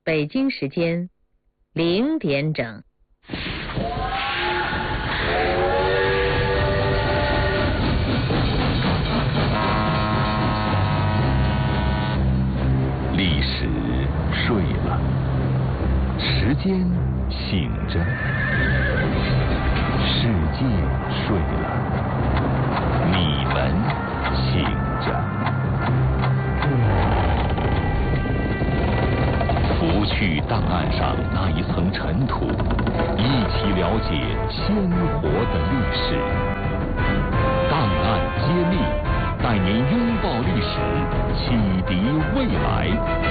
北京时间0点整。 历史睡了，时间醒着，世界睡了，你们醒着。拂去档案上那一层尘土，一起了解鲜活的历史。档案揭秘，带您拥抱历史，启迪未来。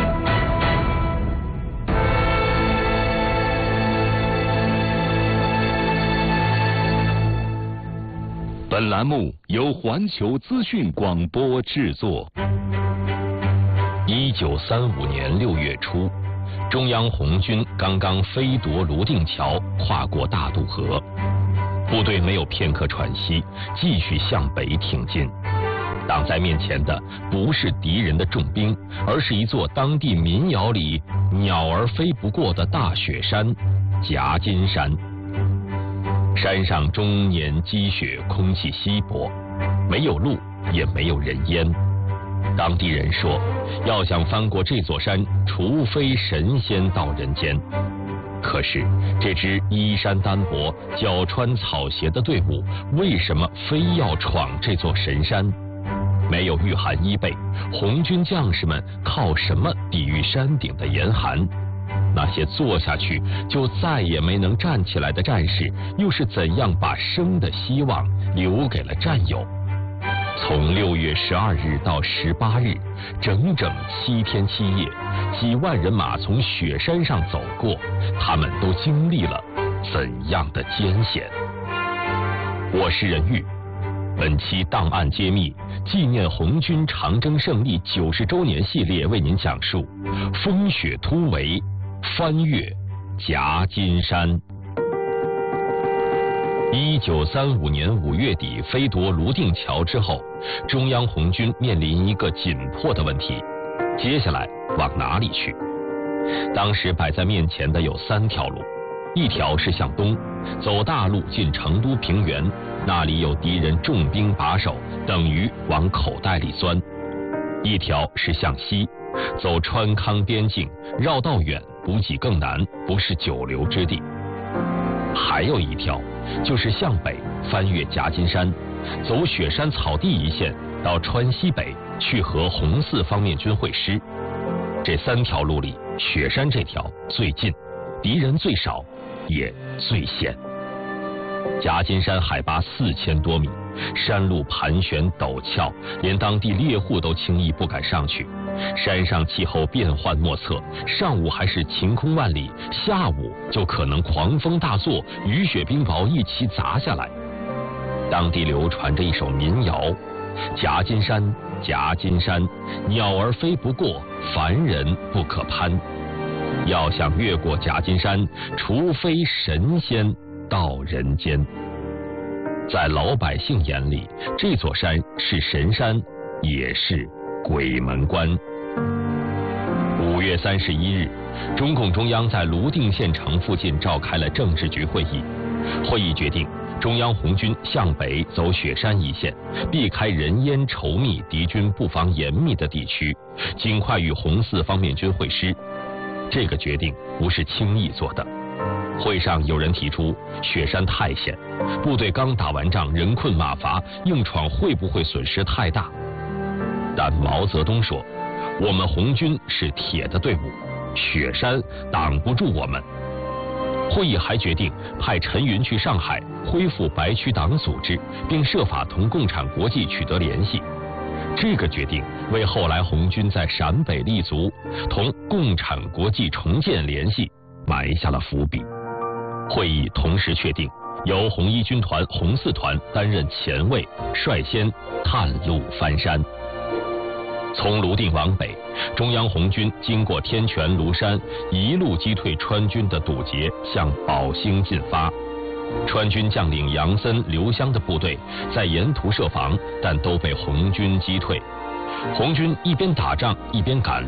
本栏目由环球资讯广播制作。1935年6月初，中央红军刚刚飞夺泸定桥，跨过大渡河，部队没有片刻喘息，继续向北挺进。挡在面前的不是敌人的重兵，而是一座当地民谣里鸟儿飞不过的大雪山——夹金山。山上终年积雪，空气稀薄，没有路，也没有人烟。当地人说，要想翻过这座山，除非神仙到人间。可是这支衣衫单薄、脚穿草鞋的队伍，为什么非要闯这座神山？没有御寒衣被，红军将士们靠什么抵御山顶的严寒？那些坐下去就再也没能站起来的战士，又是怎样把生的希望留给了战友？从6月12日到18日，整整7天7夜，几万人马从雪山上走过，他们都经历了怎样的艰险？我是任玉，本期档案揭秘纪念红军长征胜利90周年系列，为您讲述风雪突围，翻越夹金山。1935年5月底飞夺泸定桥之后，中央红军面临一个紧迫的问题：接下来往哪里去？当时摆在面前的有3条路，一条是向东，走大路进成都平原，那里有敌人重兵把守，等于往口袋里钻；一条是向西，走川康边境，绕道远，补给更难，不是久留之地；还有一条就是向北，翻越夹金山，走雪山草地一线，到川西北去和红四方面军会师。这3条路里，雪山这条最近，敌人最少，也最险。夹金山海拔4000多米，山路盘旋陡峭，连当地猎户都轻易不敢上去。山上气候变幻莫测，上午还是晴空万里，下午就可能狂风大作，雨雪冰雹一起砸下来。当地流传着一首民谣：夹金山，夹金山，鸟儿飞不过，凡人不可攀。要想越过夹金山，除非神仙到人间。在老百姓眼里，这座山是神山，也是鬼门关。5月31日，中共中央在泸定县城附近召开了政治局会议。会议决定，中央红军向北走雪山一线，避开人烟稠密、敌军布防严密的地区，尽快与红四方面军会师。这个决定不是轻易做的。会上有人提出，雪山太险，部队刚打完仗，人困马乏，硬闯会不会损失太大？但毛泽东说，我们红军是铁的队伍，雪山挡不住我们。会议还决定派陈云去上海恢复白区党组织，并设法同共产国际取得联系。这个决定为后来红军在陕北立足、同共产国际重建联系埋下了伏笔。会议同时确定，由红一军团、红四团担任前卫，率先探路翻山。从泸定往北，中央红军经过天泉、庐山，一路击退川军的堵截，向宝兴进发。川军将领杨森、刘湘的部队在沿途设防，但都被红军击退。红军一边打仗一边赶路，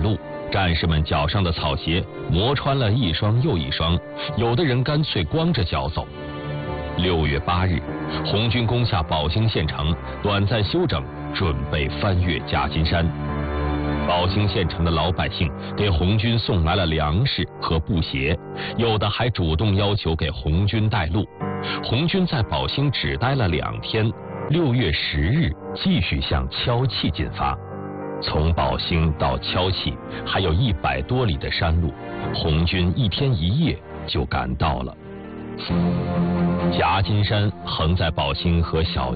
战士们脚上的草鞋磨穿了一双又一双，有的人干脆光着脚走。6月8日，红军攻下宝兴县城，短暂休整，准备翻越夹金山。宝兴县城的老百姓给红军送来了粮食和布鞋，有的还主动要求给红军带路。红军在宝兴只待了2天，6月10日继续向敲碛进发。从宝兴到敲碛还有100多里的山路，红军1天1夜就赶到了。夹金山横在宝兴和小